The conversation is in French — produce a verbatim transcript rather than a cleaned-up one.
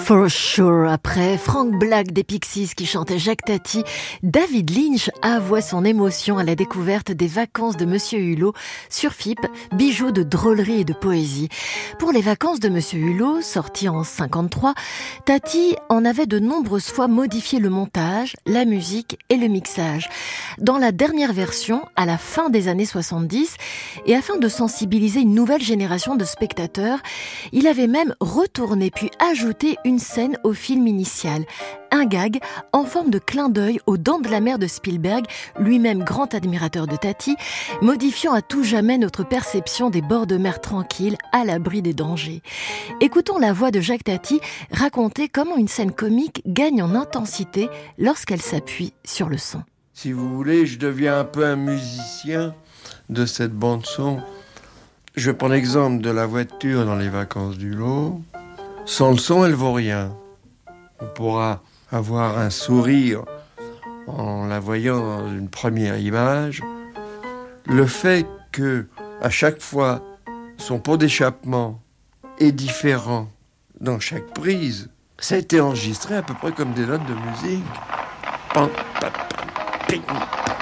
For sure, après Frank Black des Pixies qui chantait Jacques Tati, David Lynch avoua son émotion à la découverte des vacances de Monsieur Hulot sur F I P, bijou de drôlerie et de poésie. Pour les vacances de Monsieur Hulot, sorti en cinquante-trois, Tati en avait de nombreuses fois modifié le montage, la musique et le mixage. Dans la dernière version, à la fin des années soixante-dix, et afin de sensibiliser une nouvelle génération de spectateurs, il avait même retourné puis ajouté une scène au film initial. Un gag en forme de clin d'œil aux Dents de la Mer de Spielberg, lui-même grand admirateur de Tati, modifiant à tout jamais notre perception des bords de mer tranquilles à l'abri des dangers. Écoutons la voix de Jacques Tati raconter comment une scène comique gagne en intensité lorsqu'elle s'appuie sur le son. Si vous voulez, je deviens un peu un musicien de cette bande-son. Je prends l'exemple de la voiture dans les vacances du Lot. Sans le son, elle vaut rien. On pourra avoir un sourire en la voyant dans une première image. Le fait que, à chaque fois, son pot d'échappement est différent dans chaque prise, ça a été enregistré à peu près comme des notes de musique. Pam, pam, pam, ping, pam.